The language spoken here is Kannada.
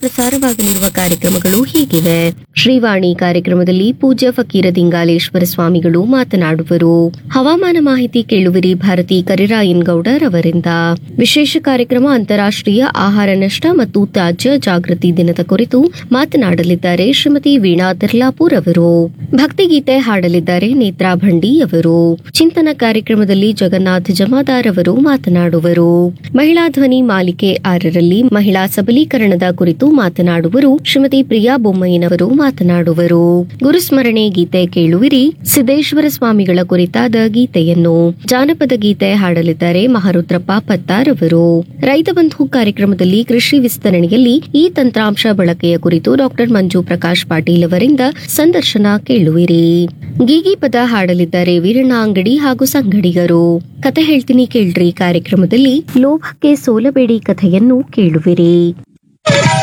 ಪ್ರಸಾರವಾಗಲಿರುವ ಕಾರ್ಯಕ್ರಮಗಳು ಹೀಗಿವೆ. ಶ್ರೀವಾಣಿ ಕಾರ್ಯಕ್ರಮದಲ್ಲಿ ಪೂಜ್ಯ ಫಕೀರ ದಿಂಗಾಲೇಶ್ವರ ಸ್ವಾಮಿಗಳು ಮಾತನಾಡುವರು. ಹವಾಮಾನ ಮಾಹಿತಿ ಕೇಳುವಿರಿ ಭಾರತಿ ಕರಿರಾಯನ್ ಗೌಡರ್ ಅವರಿಂದ. ವಿಶೇಷ ಕಾರ್ಯಕ್ರಮ ಅಂತಾರಾಷ್ಟ್ರೀಯ ಆಹಾರ ನಷ್ಟ ಮತ್ತು ತ್ಯಾಜ್ಯ ಜಾಗೃತಿ ದಿನದ ಕುರಿತು ಮಾತನಾಡಲಿದ್ದಾರೆ ಶ್ರೀಮತಿ ವೀಣಾ ದರ್ಲಾಪುರ್ ಅವರು. ಭಕ್ತಿಗೀತೆ ಹಾಡಲಿದ್ದಾರೆ ನೇತ್ರಾ ಭಂಡಿ ಅವರು. ಚಿಂತನ ಕಾರ್ಯಕ್ರಮದಲ್ಲಿ ಜಗನ್ನಾಥ್ ಜಮಾದಾರ್ ಅವರು ಮಾತನಾಡುವರು. ಮಹಿಳಾ ಧ್ವನಿ ಮಾಲಿಕೆ 6ರಲ್ಲಿ ಮಹಿಳಾ ಸಬಲೀಕರಣದ ಕುರಿತು ಮಾತನಾಡುವರು ಶ್ರೀಮತಿ ಪ್ರಿಯಾ ಬೊಮ್ಮಯ್ಯನವರು ಮಾತನಾಡುವರು. ಗುರುಸ್ಮರಣೆ ಗೀತೆ ಕೇಳುವಿರಿ ಸಿದ್ದೇಶ್ವರ ಸ್ವಾಮಿಗಳ ಕುರಿತಾದ ಗೀತೆಯನ್ನು. ಜಾನಪದ ಗೀತೆ ಹಾಡಲಿದ್ದಾರೆ ಮಹಾರುದ್ರಪ್ಪ ಪತ್ತಾರ್ ಅವರು. ರೈತ ಬಂಧು ಕಾರ್ಯಕ್ರಮದಲ್ಲಿ ಕೃಷಿ ವಿಸ್ತರಣೆಯಲ್ಲಿ ಈ ತಂತ್ರಾಂಶ ಬಳಕೆಯ ಕುರಿತು ಡಾಕ್ಟರ್ ಮಂಜು ಪ್ರಕಾಶ್ ಪಾಟೀಲ್ ಅವರಿಂದ ಸಂದರ್ಶನ ಕೇಳುವಿರಿ. ಗೀಗಿ ಪದ ಹಾಡಲಿದ್ದಾರೆ ವೀರಣ್ಣ ಅಂಗಡಿ ಹಾಗೂ ಸಂಗಡಿಗರು. ಕತೆ ಹೇಳ್ತೀನಿ ಕೇಳ್ರಿ ಕಾರ್ಯಕ್ರಮದಲ್ಲಿ ಲೋಭಕ್ಕೆ ಸೋಲಬೇಡಿ ಕಥೆಯನ್ನು ಕೇಳುವಿರಿ.